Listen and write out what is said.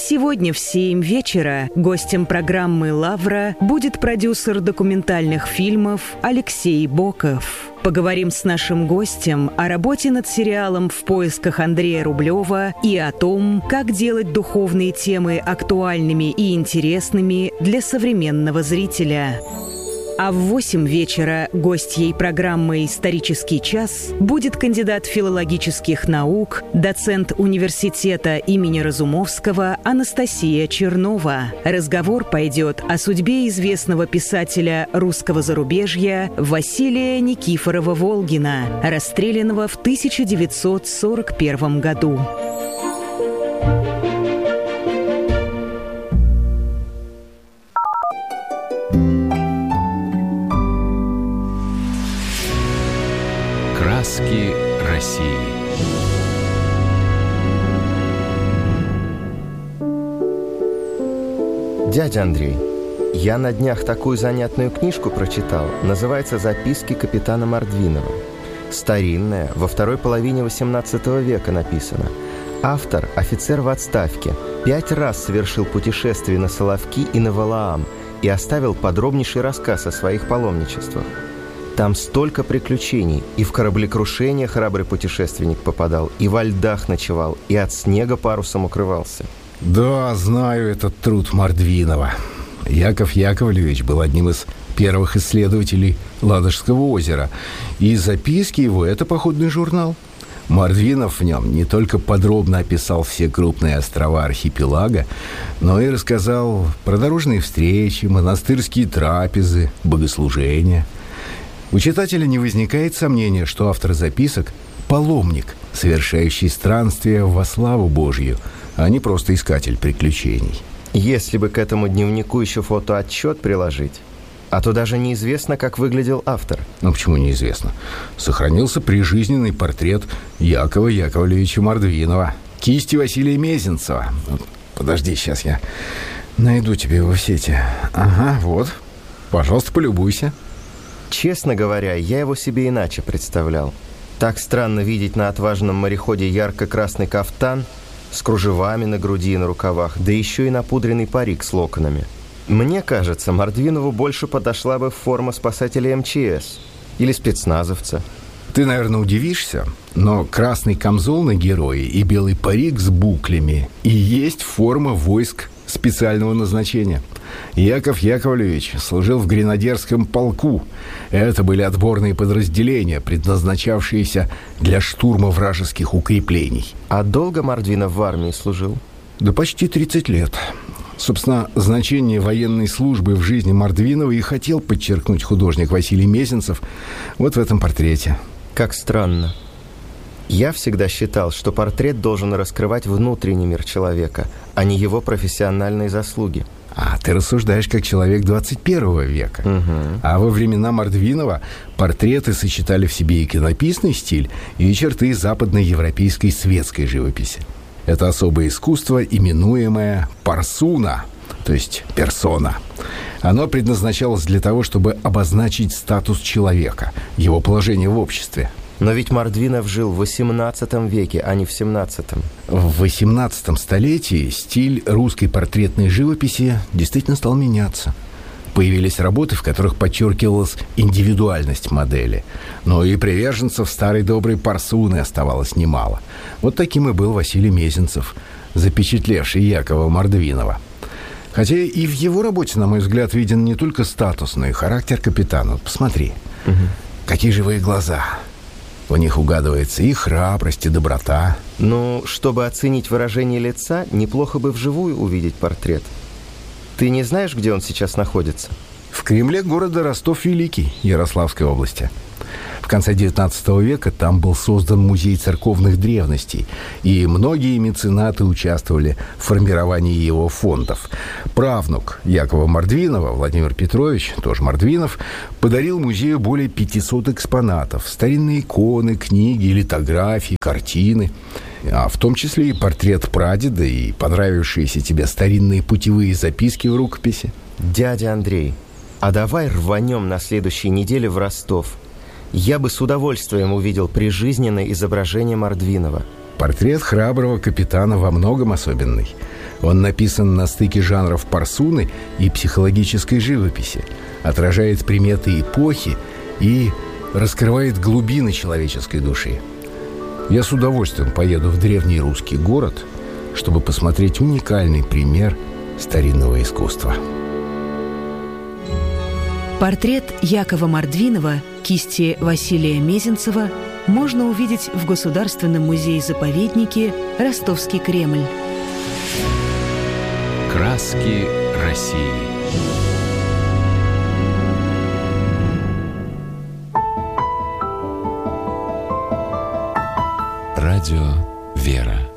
Сегодня в 7 вечера гостем программы «Лавра» будет продюсер документальных фильмов Алексей Боков. Поговорим с нашим гостем о работе над сериалом «В поисках Андрея Рублева» и о том, как делать духовные темы актуальными и интересными для современного зрителя. А в 8 вечера гостьей программы «Исторический час» будет кандидат филологических наук, доцент университета имени Разумовского Анастасия Чернова. Разговор пойдет о судьбе известного писателя русского зарубежья Василия Никифорова-Волгина, расстрелянного в 1941 году. Краски России. Дядя Андрей, я на днях такую занятную книжку прочитал. Называется «Записки капитана Мордвинова». Старинная, во второй половине XVIII века написана. Автор – офицер в отставке. 5 раз совершил путешествия на Соловки и на Валаам и оставил подробнейший рассказ о своих паломничествах. Там столько приключений. И в кораблекрушение храбрый путешественник попадал, и во льдах ночевал, и от снега парусом укрывался. Да, знаю этот труд Мордвинова. Яков Яковлевич был одним из первых исследователей Ладожского озера. И записки его – это походный журнал. Мордвинов в нем не только подробно описал все крупные острова архипелага, но и рассказал про дорожные встречи, монастырские трапезы, богослужения. У читателя не возникает сомнения, что автор записок – паломник, совершающий странствия во славу Божью, а не просто искатель приключений. Если бы к этому дневнику еще фотоотчет приложить, а то даже неизвестно, как выглядел автор. Ну, почему неизвестно? Сохранился прижизненный портрет Якова Яковлевича Мордвинова, кисти Василия Мезенцева. Подожди, сейчас я найду тебе его в сети. Ага, вот. Пожалуйста, полюбуйся. Честно говоря, я его себе иначе представлял. Так странно видеть на отважном мореходе ярко-красный кафтан с кружевами на груди и на рукавах, да еще и напудренный парик с локонами. Мне кажется, Мордвинову больше подошла бы форма спасателя МЧС или спецназовца. Ты, наверное, удивишься, но красный камзол на герое и белый парик с буклями и есть форма войск специального назначения. Яков Яковлевич служил в гренадерском полку. Это были отборные подразделения, предназначавшиеся для штурма вражеских укреплений. А долго Мордвинов в армии служил? Да почти 30 лет. Собственно, значение военной службы в жизни Мордвинова и хотел подчеркнуть художник Василий Мезенцев вот в этом портрете. Как странно. Я всегда считал, что портрет должен раскрывать внутренний мир человека, а не его профессиональные заслуги. А ты рассуждаешь как человек 21 века. Угу. А во времена Мордвинова портреты сочетали в себе иконописный стиль и черты западноевропейской светской живописи. Это особое искусство, именуемое парсуна, то есть персона. Оно предназначалось для того, чтобы обозначить статус человека, его положение в обществе. Но ведь Мордвинов жил в XVIII веке, а не в XVII. В XVIII столетии стиль русской портретной живописи действительно стал меняться. Появились работы, в которых подчеркивалась индивидуальность модели. Но и приверженцев старой доброй парсуны оставалось немало. Вот таким и был Василий Мезенцев, запечатлевший Якова Мордвинова. Хотя и в его работе, на мой взгляд, виден не только статус, но и характер капитана. Вот посмотри, какие живые глаза. В них угадывается и храбрость, и доброта. Ну, чтобы оценить выражение лица, неплохо бы вживую увидеть портрет. Ты не знаешь, где он сейчас находится? В Кремле города Ростов-Великий, Ярославской области. В конце XIX века там был создан музей церковных древностей, и многие меценаты участвовали в формировании его фондов. Правнук Якова Мордвинова, Владимир Петрович, тоже Мордвинов, подарил музею более 500 экспонатов. Старинные иконы, книги, литографии, картины, а в том числе и портрет прадеда и понравившиеся тебе старинные путевые записки в рукописи. Дядя Андрей, а давай рванем на следующей неделе в Ростов. Я бы с удовольствием увидел прижизненное изображение Мордвинова. Портрет храброго капитана во многом особенный. Он написан на стыке жанров парсуны и психологической живописи, отражает приметы эпохи и раскрывает глубины человеческой души. Я с удовольствием поеду в древний русский город, чтобы посмотреть уникальный пример старинного искусства. Портрет Якова Мордвинова кисти Василия Мезенцева можно увидеть в Государственном музее-заповеднике «Ростовский Кремль». Краски России. Радио «Вера».